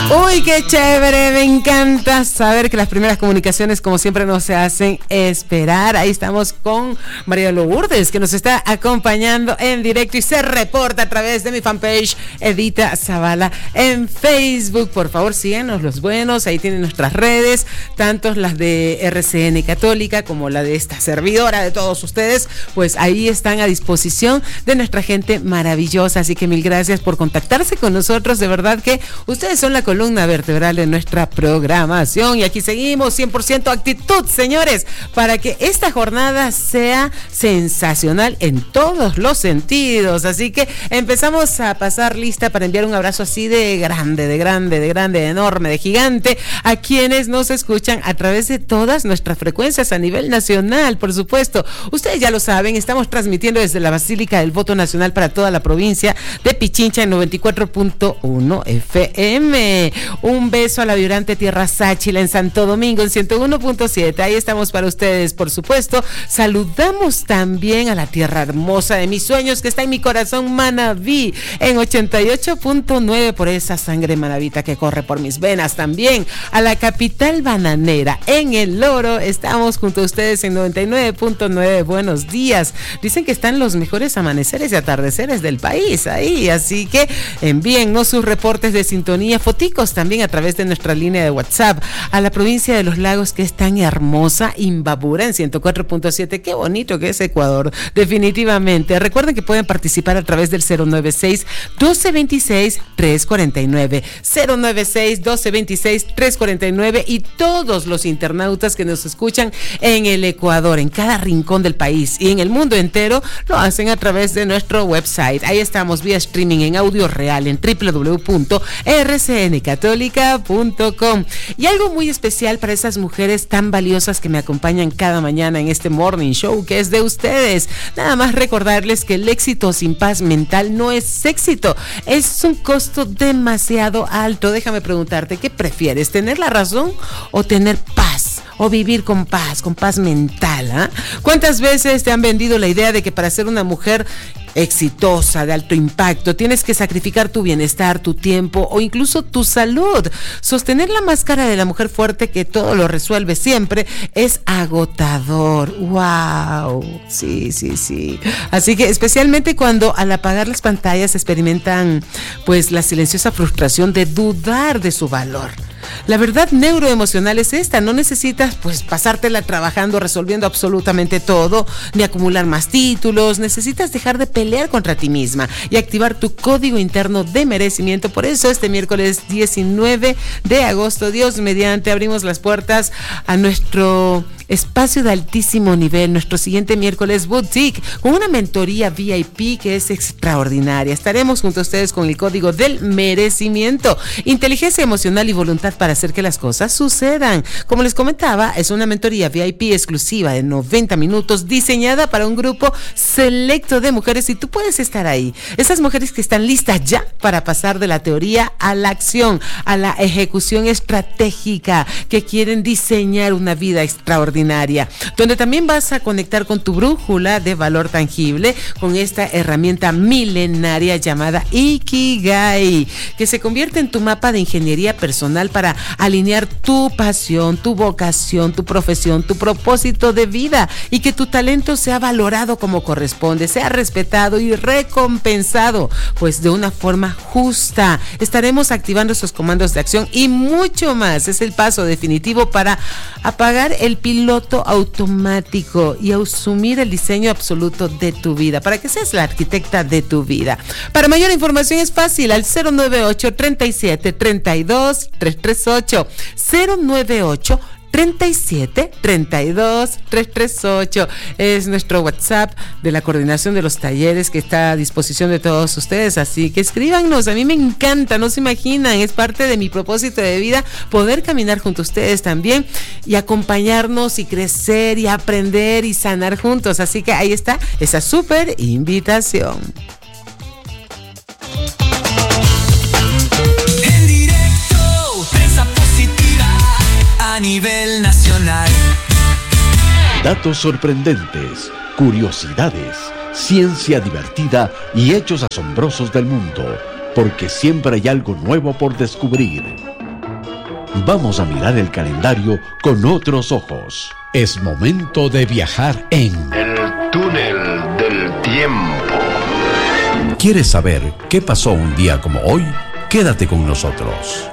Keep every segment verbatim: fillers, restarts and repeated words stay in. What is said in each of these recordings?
Uy, qué chévere, me encanta saber que las primeras comunicaciones, como siempre, nos se hacen esperar. Ahí estamos con María Lourdes, que nos está acompañando en directo y se reporta a través de mi fanpage Edita Zavala en Facebook. Por favor, síganos los buenos, ahí tienen nuestras redes, tanto las de R C N Católica como la de esta servidora de todos ustedes, pues ahí están a disposición de nuestra gente maravillosa. Así que mil gracias por contactarse con nosotros, de verdad que ustedes son la columna vertebral de nuestra programación y aquí seguimos cien por ciento actitud, señores, para que esta jornada sea sensacional en todos los sentidos. Así que empezamos a pasar lista para enviar un abrazo así de grande, de grande, de grande, de enorme, de gigante a quienes nos escuchan a través de todas nuestras frecuencias a nivel nacional, por supuesto. Ustedes ya lo saben, estamos transmitiendo desde la Basílica del Voto Nacional para toda la provincia de Pichincha en noventa y cuatro punto uno F M. Un beso a la vibrante tierra Sáchila en Santo Domingo en ciento uno punto siete. Ahí estamos para ustedes, por supuesto. Saludamos también a la tierra hermosa de mis sueños que está en mi corazón, Manabí, en ochenta y ocho punto nueve, por esa sangre manabita que corre por mis venas. También a la capital bananera, en El Oro, estamos junto a ustedes en noventa y nueve punto nueve. Buenos días. Dicen que están los mejores amaneceres y atardeceres del país ahí, así que envíennos sus reportes de sintonía, foticos también a través de nuestra línea de WhatsApp. A la provincia de Los Lagos, que es tan hermosa, Imbabura en ciento cuatro punto siete. Qué bonito que es Ecuador, definitivamente. Recuerden que pueden participar a través del cero nueve seis, doce veintiséis, trescientos cuarenta y nueve, cero nueve seis, doce veintiséis, trescientos cuarenta y nueve, y todos los internautas que nos escuchan en el Ecuador, en cada rincón del país y en el mundo entero, lo hacen a través de nuestro website. Ahí estamos vía streaming en audio real en doble u doble u doble u punto r c n católica punto com. Y algo muy especial para esas mujeres tan valiosas que me acompañan cada mañana en este morning show, que es de ustedes. Nada más recordarles que el éxito sin paz mental no es éxito, es un costo demasiado alto. Déjame preguntarte, ¿qué prefieres? ¿Tener la razón o tener paz? O vivir con paz, con paz mental, ¿eh? ¿Cuántas veces te han vendido la idea de que para ser una mujer exitosa, de alto impacto, tienes que sacrificar tu bienestar, tu tiempo o incluso tu salud? Sostener la máscara de la mujer fuerte que todo lo resuelve siempre es agotador. ¡Wow! Sí, sí, sí. Así que especialmente cuando al apagar las pantallas experimentan pues la silenciosa frustración de dudar de su valor. La verdad neuroemocional es esta: no necesitas pues pasártela trabajando, resolviendo absolutamente todo, ni acumular más títulos. Necesitas dejar de pelear contra ti misma y activar tu código interno de merecimiento. Por eso este miércoles diecinueve de agosto, Dios mediante, abrimos las puertas a nuestro espacio de altísimo nivel, nuestro siguiente miércoles boutique, con una mentoría V I P que es extraordinaria. Estaremos junto a ustedes con el código del merecimiento, inteligencia emocional y voluntad para hacer que las cosas sucedan. Como les comentaba, es una mentoría V I P exclusiva de noventa minutos, diseñada para un grupo selecto de mujeres, y tú puedes estar ahí. Esas mujeres que están listas ya para pasar de la teoría a la acción, a la ejecución estratégica, que quieren diseñar una vida extraordinaria, donde también vas a conectar con tu brújula de valor tangible, con esta herramienta milenaria llamada Ikigai, que se convierte en tu mapa de ingeniería personal para alinear tu pasión, tu vocación, tu profesión, tu propósito de vida, y que tu talento sea valorado como corresponde, sea respetado y recompensado, pues de una forma justa. Estaremos activando esos comandos de acción y mucho más. Es el paso definitivo para apagar el piloto automático y asumir el diseño absoluto de tu vida, para que seas la arquitecta de tu vida. Para mayor información es fácil, al cero nueve ocho, treinta y siete, treinta y dos, trescientos treinta y ocho, cero nueve ocho, treinta y siete, treinta y dos, trescientos treinta y ocho. Es nuestro WhatsApp de la coordinación de los talleres, que está a disposición de todos ustedes, así que escríbanos. A mí me encanta, no se imaginan, es parte de mi propósito de vida poder caminar junto a ustedes también y acompañarnos y crecer y aprender y sanar juntos. Así que ahí está esa súper invitación. A nivel nacional. Datos sorprendentes, curiosidades, ciencia divertida y hechos asombrosos del mundo, porque siempre hay algo nuevo por descubrir. vamos a mirar el calendario con otros ojos. Es momento de viajar en el túnel del tiempo. ¿Quieres saber qué pasó un día como hoy? Quédate con nosotros.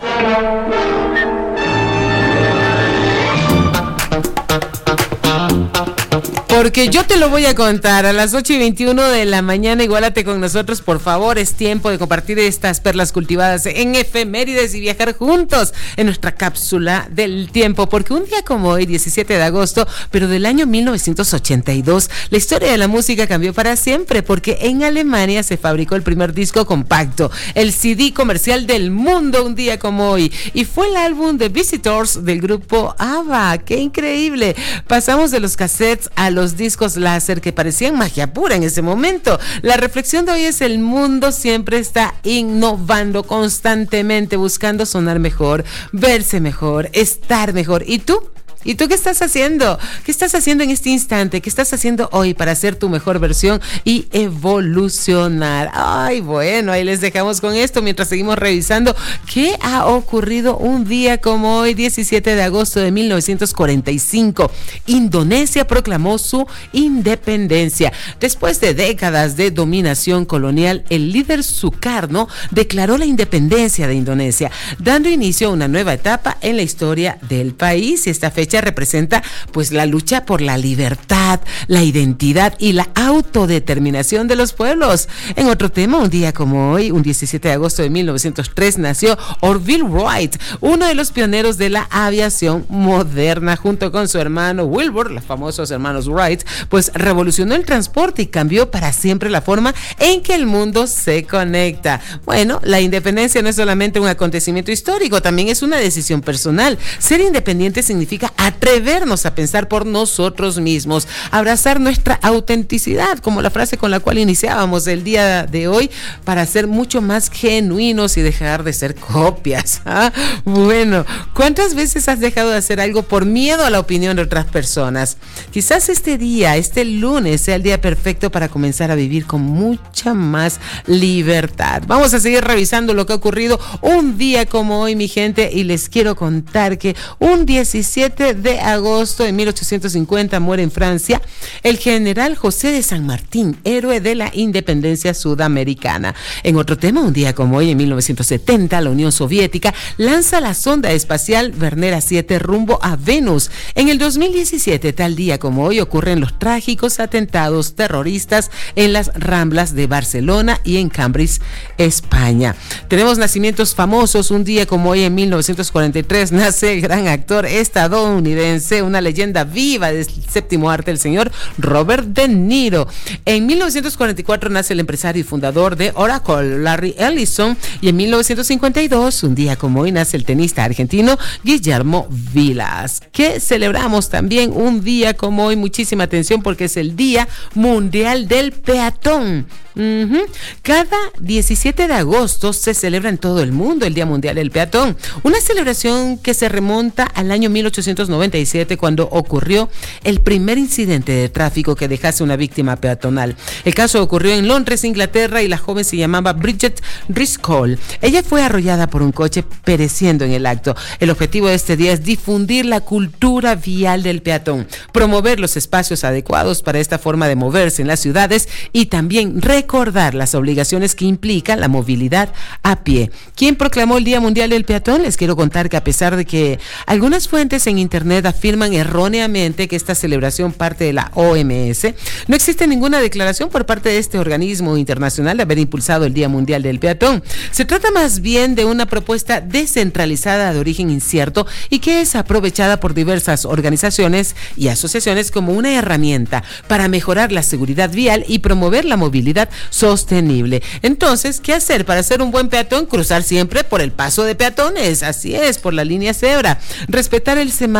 Porque yo te lo voy a contar a las ocho y veintiuno de la mañana. Igualate con nosotros, por favor. Es tiempo de compartir estas perlas cultivadas en efemérides y viajar juntos en nuestra cápsula del tiempo. Porque un día como hoy, diecisiete de agosto, pero del año mil novecientos ochenta y dos, la historia de la música cambió para siempre, porque en Alemania se fabricó el primer disco compacto, el C D comercial del mundo, un día como hoy. Y fue el álbum The Visitors del grupo ABBA. ¡Qué increíble! Pasamos de los cassettes a los discos láser que parecían magia pura en ese momento. La reflexión de hoy es: el mundo siempre está innovando constantemente, buscando sonar mejor, verse mejor, estar mejor. ¿Y tú? ¿Y tú qué estás haciendo? ¿Qué estás haciendo en este instante? ¿Qué estás haciendo hoy para ser tu mejor versión y evolucionar? Ay, bueno, ahí les dejamos con esto mientras seguimos revisando qué ha ocurrido un día como hoy, diecisiete de agosto de mil novecientos cuarenta y cinco. Indonesia proclamó su independencia. Después de décadas de dominación colonial, el líder Sukarno declaró la independencia de Indonesia, dando inicio a una nueva etapa en la historia del país. Y esta fecha representa pues la lucha por la libertad, la identidad y la autodeterminación de los pueblos. En otro tema, un día como hoy, un diecisiete de agosto de mil novecientos tres, nació Orville Wright, uno de los pioneros de la aviación moderna. Junto con su hermano Wilbur, los famosos hermanos Wright, pues revolucionó el transporte y cambió para siempre la forma en que el mundo se conecta. Bueno, la independencia no es solamente un acontecimiento histórico, también es una decisión personal. Ser independiente significa atrevernos a pensar por nosotros mismos, abrazar nuestra autenticidad, como la frase con la cual iniciábamos el día de hoy, para ser mucho más genuinos y dejar de ser copias. ¿Ah? Bueno, ¿cuántas veces has dejado de hacer algo por miedo a la opinión de otras personas? Quizás este día, este lunes, sea el día perfecto para comenzar a vivir con mucha más libertad. Vamos a seguir revisando lo que ha ocurrido un día como hoy, mi gente, y les quiero contar que un diecisiete de agosto de mil ochocientos cincuenta muere en Francia el general José de San Martín, héroe de la independencia sudamericana. En otro tema, un día como hoy, en mil novecientos setenta, la Unión Soviética lanza la sonda espacial Venera siete rumbo a Venus. En el dos mil diecisiete, tal día como hoy, ocurren los trágicos atentados terroristas en las Ramblas de Barcelona y en Cambridge, España. Tenemos nacimientos famosos. Un día como hoy, en mil novecientos cuarenta y tres, nace el gran actor estadounidense, una leyenda viva del séptimo arte, el señor Robert De Niro. En mil novecientos cuarenta y cuatro nace el empresario y fundador de Oracle, Larry Ellison, y en mil novecientos cincuenta y dos, un día como hoy, nace el tenista argentino Guillermo Vilas, que celebramos también un día como hoy. Muchísima atención, porque es el Día Mundial del Peatón. Uh-huh. Cada diecisiete de agosto se celebra en todo el mundo el Día Mundial del Peatón, una celebración que se remonta al año mil ochocientos noventa y siete, cuando ocurrió el primer incidente de tráfico que dejase una víctima peatonal. El caso ocurrió en Londres, Inglaterra, y la joven se llamaba Bridget Driscoll. Ella fue arrollada por un coche, pereciendo en el acto. El objetivo de este día es difundir la cultura vial del peatón, promover los espacios adecuados para esta forma de moverse en las ciudades y también recordar las obligaciones que implica la movilidad a pie. ¿Quién proclamó el Día Mundial del Peatón? Les quiero contar que, a pesar de que algunas fuentes en internet afirman erróneamente que esta celebración parte de la O M S, no existe ninguna declaración por parte de este organismo internacional de haber impulsado el Día Mundial del Peatón. Se trata más bien de una propuesta descentralizada de origen incierto y que es aprovechada por diversas organizaciones y asociaciones como una herramienta para mejorar la seguridad vial y promover la movilidad sostenible. Entonces, ¿qué hacer para ser un buen peatón? Cruzar siempre por el paso de peatones, así es, por la línea cebra, respetar el semáforo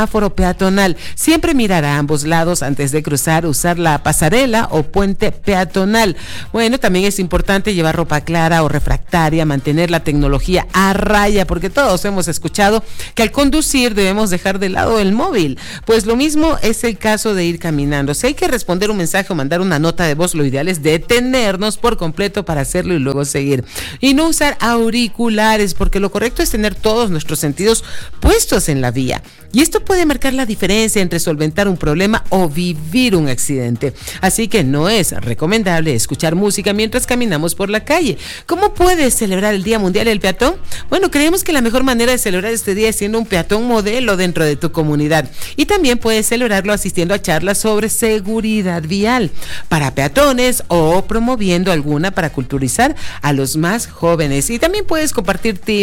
semáforo peatonal. Siempre mirar a ambos lados antes de cruzar, usar la pasarela o puente peatonal. Bueno, también es importante llevar ropa clara o refractaria, mantener la tecnología a raya, porque todos hemos escuchado que al conducir debemos dejar de lado el móvil. Pues lo mismo es el caso de ir caminando. Si hay que responder un mensaje o mandar una nota de voz, lo ideal es detenernos por completo para hacerlo y luego seguir. Y no usar auriculares, porque lo correcto es tener todos nuestros sentidos puestos en la vía. Y esto puede marcar la diferencia entre solventar un problema o vivir un accidente. Así que no es recomendable escuchar música mientras caminamos por la calle. ¿Cómo puedes celebrar el Día Mundial del Peatón? Bueno, creemos que la mejor manera de celebrar este día es siendo un peatón modelo dentro de tu comunidad. Y también puedes celebrarlo asistiendo a charlas sobre seguridad vial para peatones o promoviendo alguna para culturizar a los más jóvenes. Y también puedes compartir tips